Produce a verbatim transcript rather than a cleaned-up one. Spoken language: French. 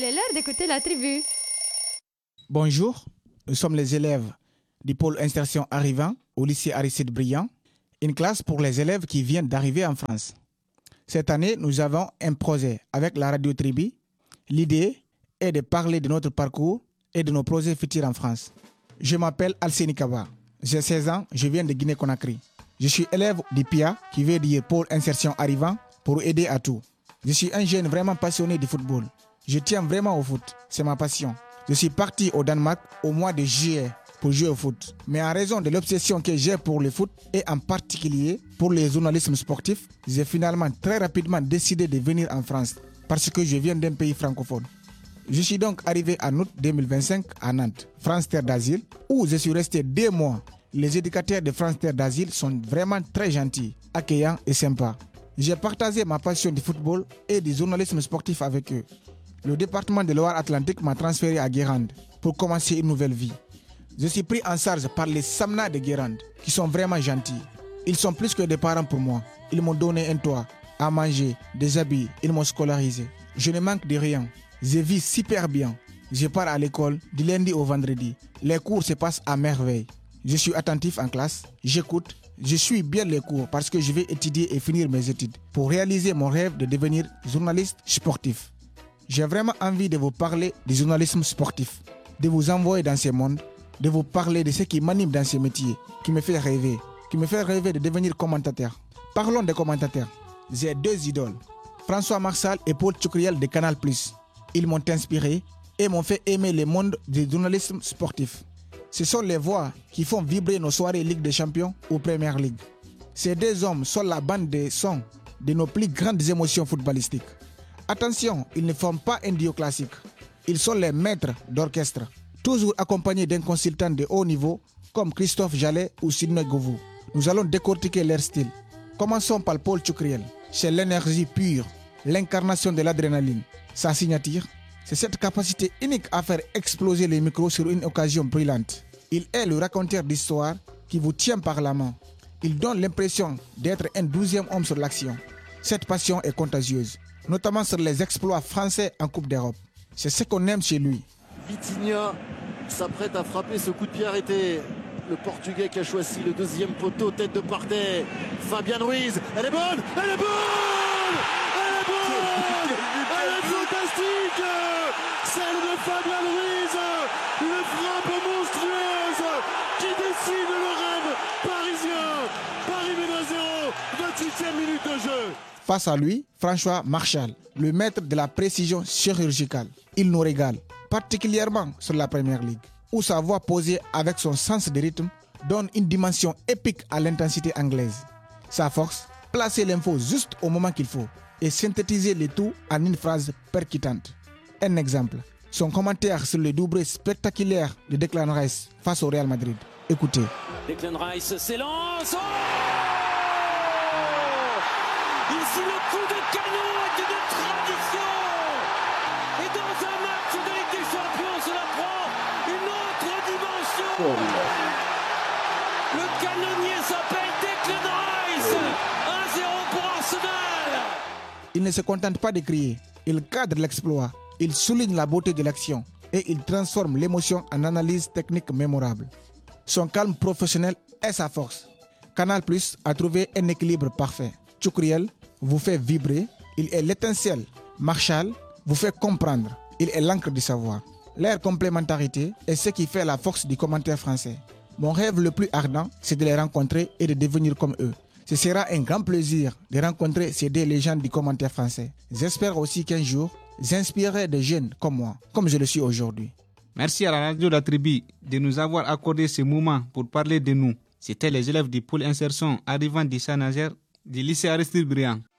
est l'heure d'écouter la tribu. Bonjour, nous sommes les élèves du pôle insertion arrivant au lycée Aristide Briand, une classe pour les élèves qui viennent d'arriver en France. Cette année, nous avons un projet avec la radio Tribu. L'idée est de parler de notre parcours et de nos projets futurs en France. Je m'appelle Alseni Kaba, j'ai seize ans, je viens de Guinée-Conakry. Je suis élève du P I A, qui veut dire pôle insertion arrivant, pour aider à tout. Je suis un jeune vraiment passionné du football. Je tiens vraiment au foot, c'est ma passion. Je suis parti au Danemark au mois de juillet pour jouer au foot. Mais en raison de l'obsession que j'ai pour le foot et en particulier pour le journalisme sportif, j'ai finalement très rapidement décidé de venir en France parce que je viens d'un pays francophone. Je suis donc arrivé en août deux mille vingt-cinq à Nantes, France Terre d'Asile, où je suis resté deux mois. Les éducateurs de France Terre d'Asile sont vraiment très gentils, accueillants et sympas. J'ai partagé ma passion du football et du journalisme sportif avec eux. Le département de Loire-Atlantique m'a transféré à Guérande pour commencer une nouvelle vie. Je suis pris en charge par les Samna de Guérande, qui sont vraiment gentils. Ils sont plus que des parents pour moi. Ils m'ont donné un toit, à manger, des habits, ils m'ont scolarisé. Je ne manque de rien. Je vis super bien. Je pars à l'école du lundi au vendredi. Les cours se passent à merveille. Je suis attentif en classe, j'écoute, je suis bien les cours parce que je vais étudier et finir mes études pour réaliser mon rêve de devenir journaliste sportif. J'ai vraiment envie de vous parler du journalisme sportif, de vous envoyer dans ce monde, de vous parler de ce qui m'anime dans ce métier, qui me fait rêver, qui me fait rêver de devenir commentateur. Parlons des commentateurs. J'ai deux idoles, François Marshall et Paul Tchoukriel de Canal plus. Ils m'ont inspiré et m'ont fait aimer le monde du journalisme sportif. Ce sont les voix qui font vibrer nos soirées Ligue des Champions ou Premier League. Ces deux hommes sont la bande de son de nos plus grandes émotions footballistiques. Attention, ils ne forment pas un duo classique. Ils sont les maîtres d'orchestre, toujours accompagnés d'un consultant de haut niveau comme Christophe Jallet ou Sidney Govou. Nous allons décortiquer leur style. Commençons par Paul Tchoukriel. C'est l'énergie pure, l'incarnation de l'adrénaline. Sa signature, c'est cette capacité unique à faire exploser les micros sur une occasion brillante. Il est le raconteur d'histoire qui vous tient par la main. Il donne l'impression d'être un douzième homme sur l'action. Cette passion est contagieuse, notamment sur les exploits français en Coupe d'Europe. C'est ce qu'on aime chez lui. Vitinha s'apprête à frapper ce coup de pied arrêté. Le Portugais qui a choisi le deuxième poteau, tête de Partey. Fabian Ruiz, elle est bonne, elle est bonne, elle est bonne, elle est fantastique. Celle de Fabian Ruiz, une frappe monstrueuse qui décide le rêve parisien. Paris mène à zéro, vingt-huitième minute de jeu. Face à lui, François Marshall, le maître de la précision chirurgicale. Il nous régale, particulièrement sur la Première Ligue, où sa voix posée avec son sens de rythme donne une dimension épique à l'intensité anglaise. Sa force, placer l'info juste au moment qu'il faut et synthétiser le tout en une phrase percutante. Un exemple, son commentaire sur le doublé spectaculaire de Declan Rice face au Real Madrid. Écoutez. Declan Rice s'élance. Oh, ici le coup de canon est une tradition. Et dans un match de Ligue des Champions, cela prend une autre dimension. Oh. Le canonnier s'appelle Declan Rice. un zéro pour Arsenal. Il ne se contente pas de crier, il cadre l'exploit, il souligne la beauté de l'action et il transforme l'émotion en analyse technique mémorable. Son calme professionnel est sa force. Canal plus a trouvé un équilibre parfait. Tchoukriel vous fait vibrer, il est l'étincelle. Marshall vous fait comprendre, il est l'encre du savoir. Leur complémentarité est ce qui fait la force du commentaire français. Mon rêve le plus ardent, c'est de les rencontrer et de devenir comme eux. Ce sera un grand plaisir de rencontrer ces deux légendes du commentaire français. J'espère aussi qu'un jour, j'inspirerai des jeunes comme moi, comme je le suis aujourd'hui. Merci à la radio La Tribu de nous avoir accordé ce moment pour parler de nous. C'était les élèves du pôle insertion arrivant du Saint-Nazaire du lycée Aristide Briand.